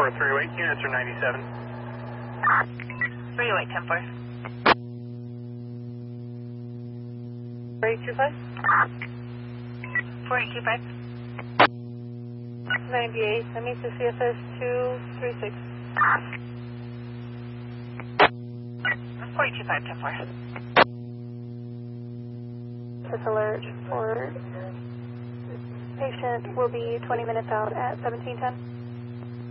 308, units are 97. 308, 10-4. 4825? 4825. 98, that meets the CFS 236. 4825, 10-4. This alert for patient will be 20 minutes out at 1710.